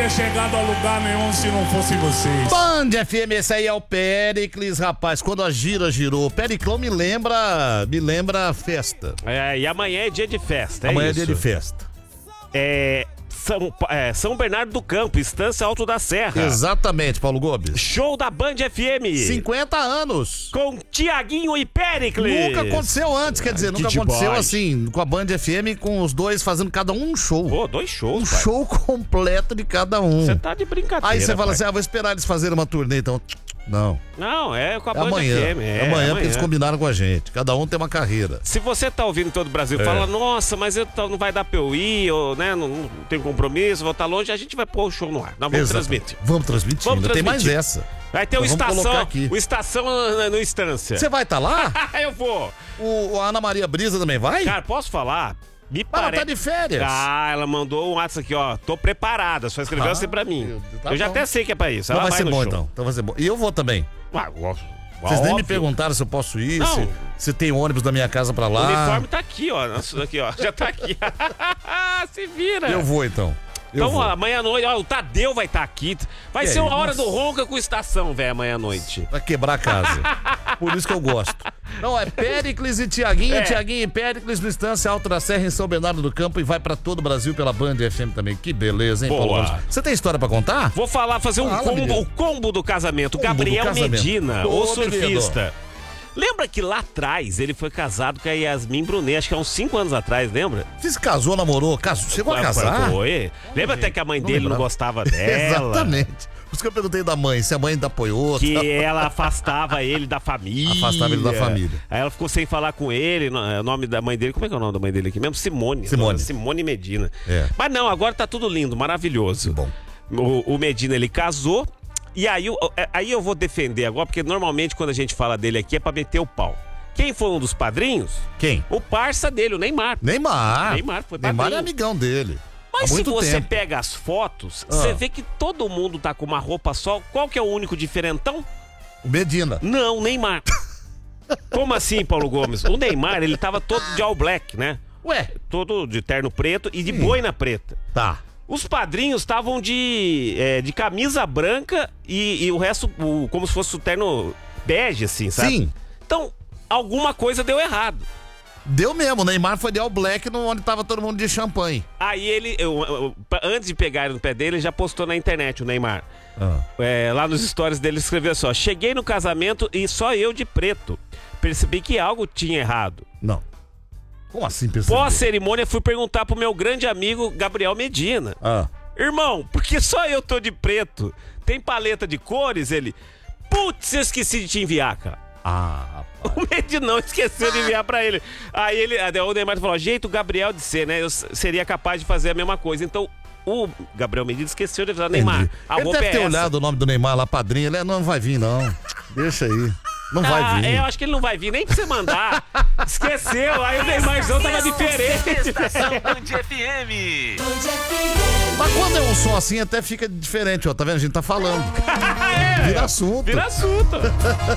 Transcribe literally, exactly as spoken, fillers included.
teria chegado a lugar nenhum se não fosse vocês. Band F M, esse aí é o Péricles, rapaz. Quando a gira girou, Periclão me lembra, me lembra festa. É, e amanhã é dia de festa, é Amanhã isso? é dia de festa. É... São, é, São Bernardo do Campo, Estância Alto da Serra. Exatamente, Paulo Gomes. Show da Band F M. cinquenta anos. Com Tiaguinho e Péricles. Nunca aconteceu antes, quer dizer, nunca Que aconteceu demais. assim, com a Band F M, com os dois fazendo cada um um show. Pô, dois shows, Um pai. show completo de cada um. Você tá de brincadeira. Aí você fala pai. assim, ah, vou esperar eles fazerem uma turnê, então... Não, Não, é com a é Band amanhã. F M. É, É, amanhã porque eles combinaram com a gente. Cada um tem uma carreira. Se você tá ouvindo em todo o Brasil, É. fala, nossa, mas eu tô- não vai dar pra eu ir, ou, né, não, não tenho compromisso, vou estar longe, a gente vai pôr o show no ar. Nós vamos Exato. transmitir. Vamos transmitir, Vamos ainda tem mais transmitir. essa. Vai ter o Então vamos colocar Estação, aqui. o Estação no, no Estância. Você vai estar lá? eu vou. O, a Ana Maria Brisa também vai? Cara, posso falar? Me Mas ela parece... tá de férias. Ah, ela mandou um WhatsApp aqui, ó. Tô preparada, só escreveu Ah, assim pra mim. meu Deus, tá eu já bom. até sei que é pra isso. Então Ela vai ser no bom, show. então. Então vai ser bom. E eu vou também. Ah, ó, Vocês nem me óbvio. perguntaram se eu posso ir, Não. se, se tem ônibus da minha casa pra O lá. uniforme tá aqui, ó. Nossa, aqui, ó. Já tá aqui. Se vira. Eu vou, então. Eu Então, vou. ó, amanhã à noite, ó, o Tadeu vai estar aqui. Vai E ser aí, uma hora nossa. do ronca com estação, velho, amanhã à noite. Vai quebrar a casa. Por isso que eu gosto. Não, é Péricles e Tiaguinho, É. Tiaguinho e Péricles no Estância Alto da Serra, em São Bernardo do Campo, e vai pra todo o Brasil pela Band F M também. Que beleza, hein, Boa. Paulo Gomes? Você tem história pra contar? Vou falar, fazer um Fala, combo, menino. o combo do casamento. Combo do Gabriel casamento. Medina, Ô, o surfista. menino. Lembra que lá atrás ele foi casado com a Yasmin Brunet, acho que há uns cinco anos atrás, lembra? Você se casou, namorou, casou, chegou a casar? Foi. Lembra até que a mãe não dele não lembrava. gostava dela? Exatamente. Por isso que eu perguntei da mãe, se a mãe ainda apoiou. Que tal. ela afastava ele da família. Afastava ele da família. Aí ela ficou sem falar com ele. no- O nome da mãe dele, como é que é o nome da mãe dele aqui mesmo? Simone. Simone. Simone Medina. É. Mas não, agora tá tudo lindo, maravilhoso. Bom. O, o Medina, ele casou. E aí, eu- aí eu vou defender agora, porque normalmente quando a gente fala dele aqui é pra meter o pau. Quem foi um dos padrinhos? Quem? O parça dele, o Neymar. Neymar. Neymar foi Neymar padrinho. é amigão dele. Mas Há se muito você tempo. pega as fotos, Ah. você vê que todo mundo tá com uma roupa só. Qual que é o único diferentão? O Medina. Não, Neymar. Como assim, Paulo Gomes? O Neymar, ele tava todo de all black, né? Ué, Todo de terno preto e de Sim. boina preta. tá. Os padrinhos estavam de, é, de camisa branca e, e o resto, o- como se fosse o terno bege, assim, sabe? Sim. Então, alguma coisa deu errado. Deu mesmo, o Neymar foi de All Black no, onde tava todo mundo de champanhe. Aí ele, eu- eu- antes de pegarem no pé dele, ele já postou na internet, o Neymar. Ah. É, lá nos stories dele escreveu assim, ó, cheguei no casamento e só eu de preto. Percebi que algo tinha errado. Não. Como assim, percebeu? Pós-cerimônia, fui perguntar pro meu grande amigo Gabriel Medina. Ah. Irmão, por que só eu tô de preto? Tem paleta de cores? Ele... Putz, eu esqueci de te enviar, cara. Ah, rapaz. O Medinão esqueceu de enviar pra ele. Aí ele, aí o Neymar falou, jeito Gabriel de ser, né? Eu s- seria capaz de fazer a mesma coisa. Então, o Gabriel Medina esqueceu de avisar Neymar. Entendi. A Ele roupa deve é ter essa. olhado o nome do Neymar lá, padrinho. Ele é, não vai vir, não. Deixa aí. Não Ah, vai vir. é, eu acho que ele não vai vir nem pra você mandar. Esqueceu, aí o Neymarzão tava diferente. Estação Band F M. Mas quando é um som assim, até fica diferente, ó. Tá vendo? A gente tá falando. É, Vira assunto. Vira assunto.